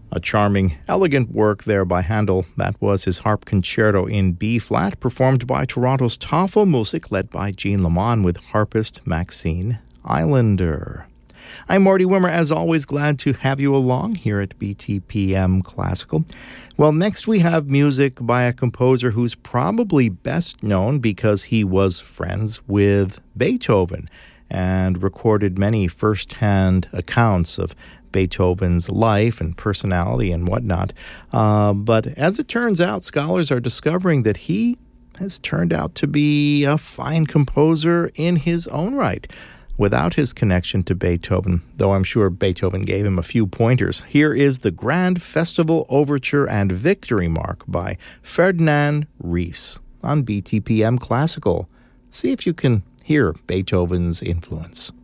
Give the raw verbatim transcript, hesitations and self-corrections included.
A charming, elegant work there by Handel. That was his harp concerto in B-flat, performed by Toronto's Tafelmusik, led by Jean Lamont with harpist Maxine Islander. I'm Marty Wimmer, as always, glad to have you along here at B T P M Classical. Well, next we have music by a composer who's probably best known because he was friends with Beethoven and recorded many first-hand accounts of Beethoven's life and personality and whatnot. Uh, but as it turns out, scholars are discovering that he has turned out to be a fine composer in his own right, without his connection to Beethoven, though I'm sure Beethoven gave him a few pointers. Here is the Grand Festival Overture and Victory Mark by Ferdinand Ries on B T P M Classical. See if you can hear Beethoven's influence.